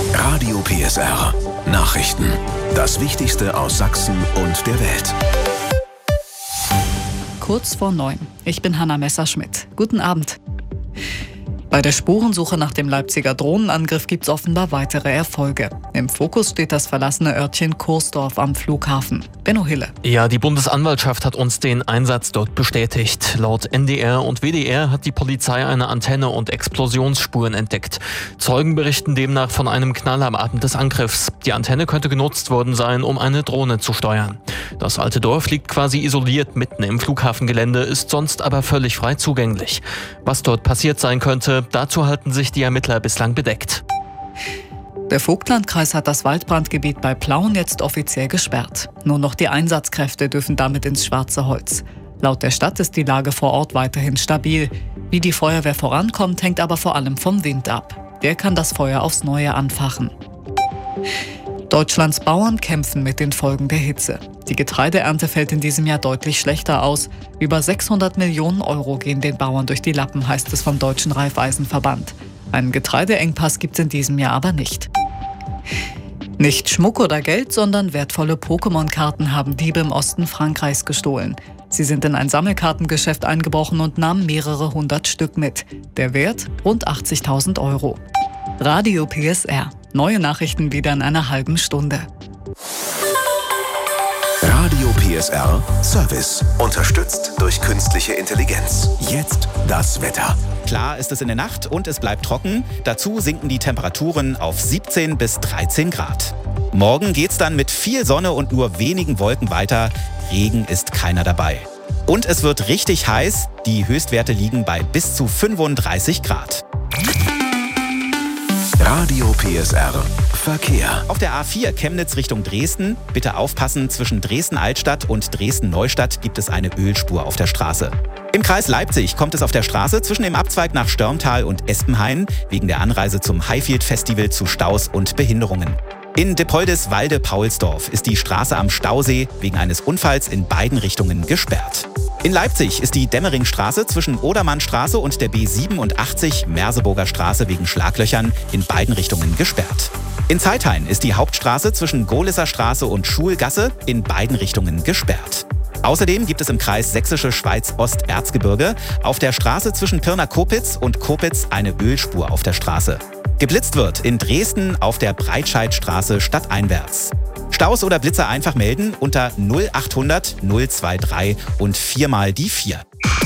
Radio PSR. Nachrichten. Das Wichtigste aus Sachsen und der Welt. Kurz vor 9. Ich bin Hanna Messerschmidt. Guten Abend. Bei der Spurensuche nach dem Leipziger Drohnenangriff gibt es offenbar weitere Erfolge. Im Fokus steht das verlassene Örtchen Kursdorf am Flughafen. Benno Hille. Ja, die Bundesanwaltschaft hat uns den Einsatz dort bestätigt. Laut NDR und WDR hat die Polizei eine Antenne und Explosionsspuren entdeckt. Zeugen berichten demnach von einem Knall am Abend des Angriffs. Die Antenne könnte genutzt worden sein, um eine Drohne zu steuern. Das alte Dorf liegt quasi isoliert mitten im Flughafengelände, ist sonst aber völlig frei zugänglich. Was dort passiert sein könnte, dazu halten sich die Ermittler bislang bedeckt. Der Vogtlandkreis hat das Waldbrandgebiet bei Plauen jetzt offiziell gesperrt. Nur noch die Einsatzkräfte dürfen damit ins schwarze Holz. Laut der Stadt ist die Lage vor Ort weiterhin stabil. Wie die Feuerwehr vorankommt, hängt aber vor allem vom Wind ab. Der kann das Feuer aufs Neue anfachen. Deutschlands Bauern kämpfen mit den Folgen der Hitze. Die Getreideernte fällt in diesem Jahr deutlich schlechter aus. Über 600 Millionen Euro gehen den Bauern durch die Lappen, heißt es vom Deutschen Raiffeisenverband. Einen Getreideengpass gibt es in diesem Jahr aber nicht. Nicht Schmuck oder Geld, sondern wertvolle Pokémon-Karten haben Diebe im Osten Frankreichs gestohlen. Sie sind in ein Sammelkartengeschäft eingebrochen und nahmen mehrere hundert Stück mit. Der Wert rund 80.000 Euro. Radio PSR. Neue Nachrichten wieder in einer halben Stunde. Radio PSR Service. Unterstützt durch künstliche Intelligenz. Jetzt das Wetter. Klar ist es in der Nacht und es bleibt trocken. Dazu sinken die Temperaturen auf 17 bis 13 Grad. Morgen geht's dann mit viel Sonne und nur wenigen Wolken weiter. Regen ist keiner dabei. Und es wird richtig heiß. Die Höchstwerte liegen bei bis zu 35 Grad. Radio PSR Verkehr. Auf der A4 Chemnitz Richtung Dresden. Bitte aufpassen, zwischen Dresden-Altstadt und Dresden-Neustadt gibt es eine Ölspur auf der Straße. Im Kreis Leipzig kommt es auf der Straße zwischen dem Abzweig nach Störmtal und Espenhain wegen der Anreise zum Highfield Festival zu Staus und Behinderungen. In Dippoldis-Walde-Paulsdorf ist die Straße am Stausee wegen eines Unfalls in beiden Richtungen gesperrt. In Leipzig ist die Demmeringstraße zwischen Odermannstraße und der B87 Merseburger Straße wegen Schlaglöchern in beiden Richtungen gesperrt. In Zeithain ist die Hauptstraße zwischen Gohlisser Straße und Schulgasse in beiden Richtungen gesperrt. Außerdem gibt es im Kreis Sächsische Schweiz-Ost-Erzgebirge auf der Straße zwischen Pirna-Kopitz und Kopitz eine Ölspur auf der Straße. Geblitzt wird in Dresden auf der Breitscheidstraße stadteinwärts. Staus oder Blitzer einfach melden unter 0800 023 und 4 mal die 4.